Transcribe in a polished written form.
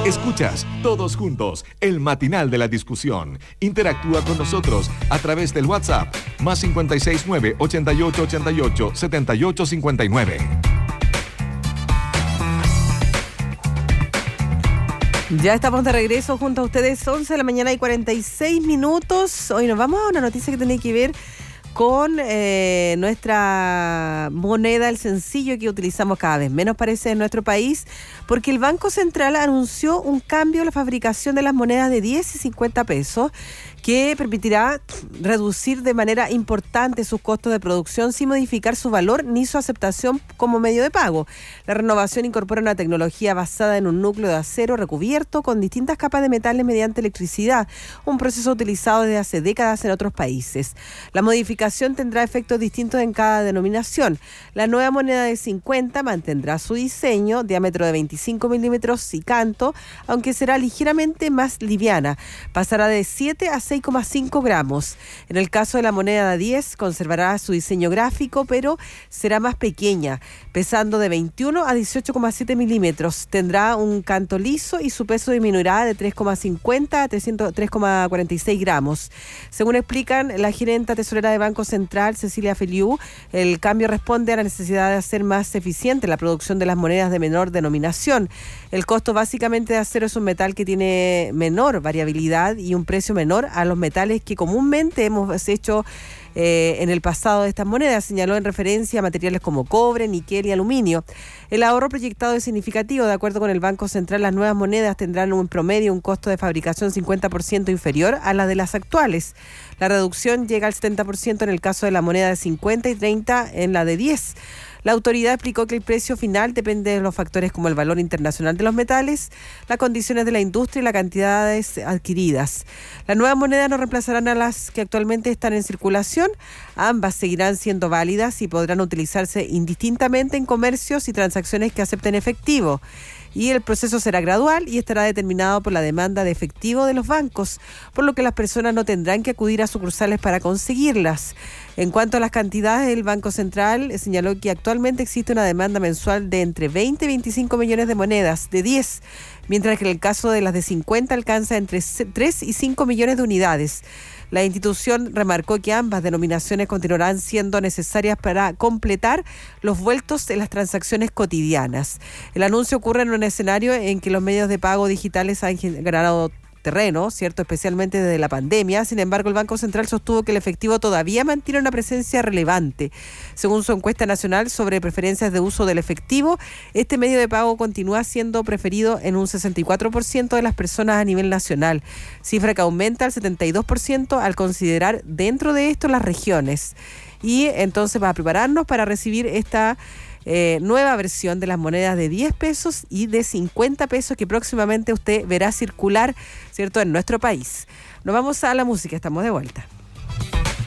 Escuchas Todos Juntos, el matinal de la discusión. Interactúa con nosotros a través del WhatsApp, más 569 8888 7859. Ya estamos de regreso junto a ustedes, 11 de la mañana y 46 minutos. Hoy nos vamos a una noticia que tiene que ver con nuestra moneda, el sencillo que utilizamos cada vez menos, parece, en nuestro país, porque el Banco Central anunció un cambio en la fabricación de las monedas de 10 y 50 pesos, que permitirá reducir de manera importante sus costos de producción sin modificar su valor ni su aceptación como medio de pago. La renovación incorpora una tecnología basada en un núcleo de acero recubierto con distintas capas de metales mediante electricidad, un proceso utilizado desde hace décadas en otros países. La modificación tendrá efectos distintos en cada denominación. La nueva moneda de 50 mantendrá su diseño, diámetro de 25 milímetros y canto, aunque será ligeramente más liviana. Pasará de 7 a 6,5 gramos. En el caso de la moneda de 10, conservará su diseño gráfico, pero será más pequeña, pesando de 21 a 18,7 milímetros. Tendrá un canto liso y su peso disminuirá de 3,50 a 3,46 gramos. Según explican la gerenta tesorera de Banco Central, Cecilia Feliu, el cambio responde a la necesidad de hacer más eficiente la producción de las monedas de menor denominación. El costo básicamente de acero es un metal que tiene menor variabilidad y un precio menor a los metales que comúnmente hemos hecho en el pasado de estas monedas, señaló en referencia a materiales como cobre, níquel y aluminio. El ahorro proyectado es significativo. De acuerdo con el Banco Central, las nuevas monedas tendrán un promedio un costo de fabricación 50% inferior a la de las actuales. La reducción llega al 70% en el caso de la moneda de 50 y 30 en la de 10. La autoridad explicó que el precio final depende de los factores como el valor internacional de los metales, las condiciones de la industria y las cantidades adquiridas. Las nuevas monedas no reemplazarán a las que actualmente están en circulación. Ambas seguirán siendo válidas y podrán utilizarse indistintamente en comercios y transacciones que acepten efectivo. Y el proceso será gradual y estará determinado por la demanda de efectivo de los bancos, por lo que las personas no tendrán que acudir a sucursales para conseguirlas. En cuanto a las cantidades, el Banco Central señaló que actualmente existe una demanda mensual de entre 20 y 25 millones de monedas de 10, mientras que en el caso de las de 50 alcanza entre 3 y 5 millones de unidades. La institución remarcó que ambas denominaciones continuarán siendo necesarias para completar los vueltos en las transacciones cotidianas. El anuncio ocurre en un escenario en que los medios de pago digitales han ganado terreno, ¿cierto?, especialmente desde la pandemia. Sin embargo, el Banco Central sostuvo que el efectivo todavía mantiene una presencia relevante. Según su encuesta nacional sobre preferencias de uso del efectivo, este medio de pago continúa siendo preferido en un 64% de las personas a nivel nacional, cifra que aumenta al 72% al considerar dentro de esto las regiones. Y entonces, para prepararnos para recibir esta nueva versión de las monedas de 10 pesos y de 50 pesos que próximamente usted verá circular, ¿cierto?, en nuestro país. Nos vamos a la música, estamos de vuelta.